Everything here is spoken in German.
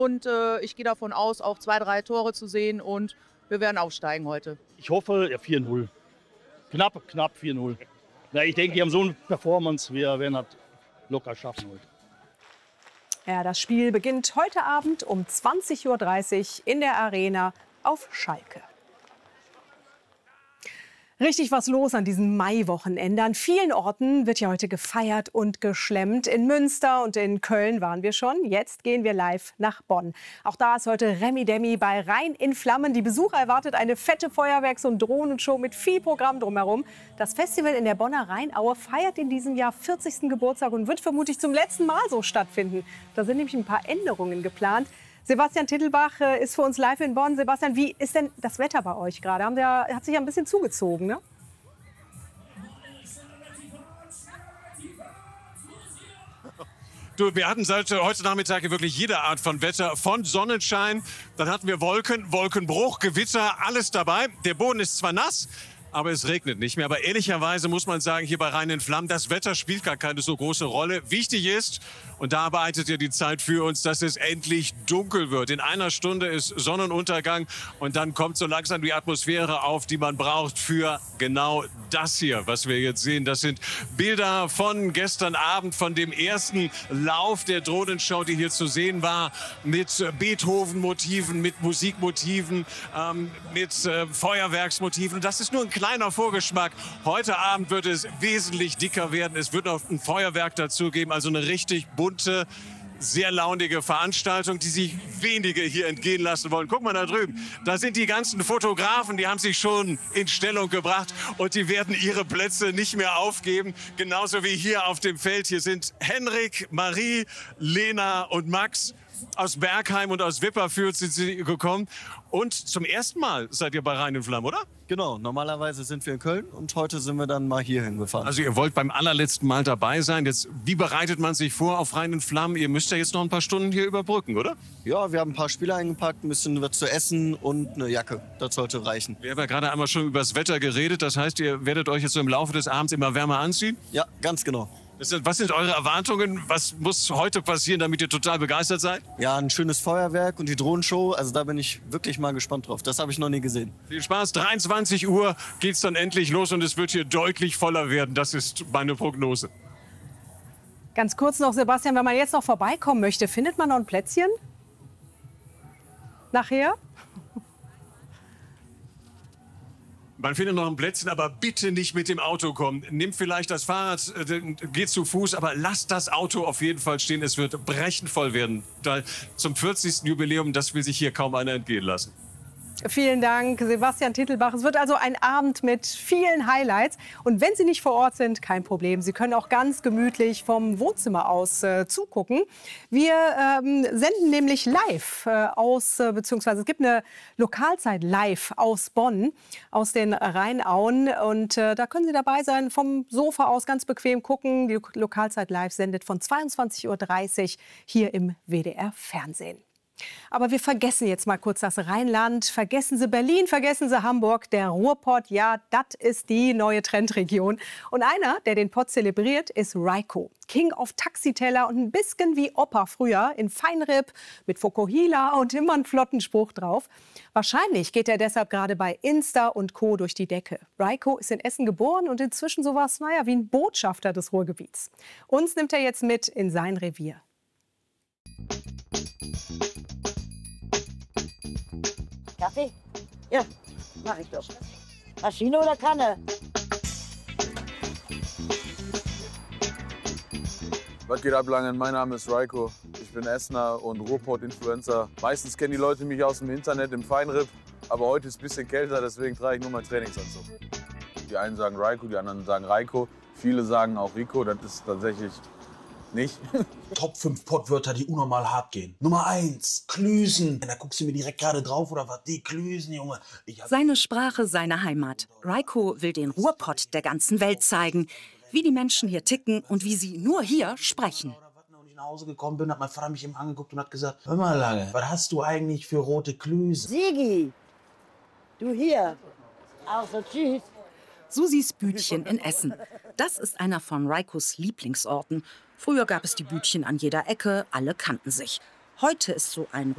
Und ich gehe davon aus, auch 2, 3 Tore zu sehen und wir werden aufsteigen heute. Ich hoffe, ja, 4-0. Knapp 4-0. Ja, ich denke, die haben so eine Performance, wir werden das locker schaffen heute. Ja, das Spiel beginnt heute Abend um 20:30 Uhr in der Arena auf Schalke. Richtig was los an diesem Maiwochenende. An vielen Orten wird ja heute gefeiert und geschlemmt. In Münster und in Köln waren wir schon. Jetzt gehen wir live nach Bonn. Auch da ist heute Remi Demi bei Rhein in Flammen. Die Besucher erwartet eine fette Feuerwerks- und Drohnenshow mit viel Programm drumherum. Das Festival in der Bonner Rheinaue feiert in diesem Jahr 40. Geburtstag und wird vermutlich zum letzten Mal so stattfinden. Da sind nämlich ein paar Änderungen geplant. Sebastian Tittelbach ist für uns live in Bonn. Sebastian, wie ist denn das Wetter bei euch gerade? Hat sich ja ein bisschen zugezogen, ne? Du, wir hatten seit heute Nachmittag wirklich jede Art von Wetter, von Sonnenschein, dann hatten wir Wolken, Wolkenbruch, Gewitter, alles dabei. Der Boden ist zwar nass, aber es regnet nicht mehr. Aber ehrlicherweise muss man sagen, hier bei Rhein in Flammen, das Wetter spielt gar keine so große Rolle. Wichtig ist, und da arbeitet ja die Zeit für uns, dass es endlich dunkel wird. In einer Stunde ist Sonnenuntergang und dann kommt so langsam die Atmosphäre auf, die man braucht für genau das hier, was wir jetzt sehen. Das sind Bilder von gestern Abend, von dem ersten Lauf der Drohnenshow, die hier zu sehen war, mit Beethoven-Motiven, mit Musikmotiven, mit Feuerwerksmotiven. Das ist nur ein kleiner Vorgeschmack. Heute Abend wird es wesentlich dicker werden. Es wird noch ein Feuerwerk dazu geben, also eine richtig bunte, sehr launige Veranstaltung, die sich wenige hier entgehen lassen wollen. Guck mal da drüben, da sind die ganzen Fotografen, die haben sich schon in Stellung gebracht und die werden ihre Plätze nicht mehr aufgeben. Genauso wie hier auf dem Feld. Hier sind Henrik, Marie, Lena und Max. Aus Bergheim und aus Wipperfürth sind sie gekommen. Und zum ersten Mal seid ihr bei Rhein in Flammen, oder? Genau, normalerweise sind wir in Köln und heute sind wir dann mal hierhin gefahren. Also ihr wollt beim allerletzten Mal dabei sein. Jetzt, wie bereitet man sich vor auf Rhein in Flammen? Ihr müsst ja jetzt noch ein paar Stunden hier überbrücken, oder? Ja, wir haben ein paar Spiele eingepackt, ein bisschen was zu essen und eine Jacke. Das sollte reichen. Wir haben ja gerade einmal schon über das Wetter geredet. Das heißt, ihr werdet euch jetzt so im Laufe des Abends immer wärmer anziehen? Ja, ganz genau. Was sind eure Erwartungen? Was muss heute passieren, damit ihr total begeistert seid? Ja, ein schönes Feuerwerk und die Drohnenshow. Also da bin ich wirklich mal gespannt drauf. Das habe ich noch nie gesehen. Viel Spaß. 23 Uhr geht's dann endlich los und es wird hier deutlich voller werden. Das ist meine Prognose. Ganz kurz noch, Sebastian, wenn man jetzt noch vorbeikommen möchte, findet man noch ein Plätzchen? Nachher? Man findet noch ein Plätzchen, aber bitte nicht mit dem Auto kommen. Nimm vielleicht das Fahrrad, geht zu Fuß, aber lasst das Auto auf jeden Fall stehen. Es wird brechend voll werden. Zum 40. Jubiläum, das will sich hier kaum einer entgehen lassen. Vielen Dank, Sebastian Tittelbach. Es wird also ein Abend mit vielen Highlights. Und wenn Sie nicht vor Ort sind, kein Problem. Sie können auch ganz gemütlich vom Wohnzimmer aus zugucken. Wir senden nämlich live beziehungsweise es gibt eine Lokalzeit live aus Bonn, aus den Rheinauen. Und da können Sie dabei sein, vom Sofa aus ganz bequem gucken. Die Lokalzeit live sendet von 22:30 Uhr hier im WDR-Fernsehen. Aber wir vergessen jetzt mal kurz das Rheinland, vergessen Sie Berlin, vergessen Sie Hamburg, der Ruhrpott, ja, das ist die neue Trendregion. Und einer, der den Pott zelebriert, ist Reiko. King of Taxiteller und ein bisschen wie Opa früher, in Feinripp, mit Fokuhila und immer einen flotten Spruch drauf. Wahrscheinlich geht er deshalb gerade bei Insta und Co. durch die Decke. Reiko ist in Essen geboren und inzwischen sowas, naja, wie ein Botschafter des Ruhrgebiets. Uns nimmt er jetzt mit in sein Revier. Kaffee? Ja, mach ich doch. Maschine oder Kanne? Was geht ab, Langen? Mein Name ist Reiko. Ich bin Essener und Ruhrpott-Influencer. Meistens kennen die Leute mich aus dem Internet im Feinripp. Aber heute ist es ein bisschen kälter, deswegen trage ich nur meinen Trainingsanzug. Die einen sagen Reiko, die anderen sagen Reiko. Viele sagen auch Rico, das ist tatsächlich nicht. Top 5 Pottwörter, die unnormal hart gehen. Nummer 1, Klüsen. Da guckst du mir direkt gerade drauf, oder was? Die Klüsen, Junge. Seine Sprache, seine Heimat. Reiko will den Ruhrpott der ganzen Welt zeigen. Wie die Menschen hier ticken und wie sie nur hier sprechen. Als ich nach Hause gekommen bin, hat mein Vater mich eben angeguckt und hat gesagt, hör mal, Lange, was hast du eigentlich für rote Klüsen? Sigi, du hier. Also tschüss. Susis Bütchen in Essen. Das ist einer von Reikos Lieblingsorten. Früher gab es die Bütchen an jeder Ecke, alle kannten sich. Heute ist so ein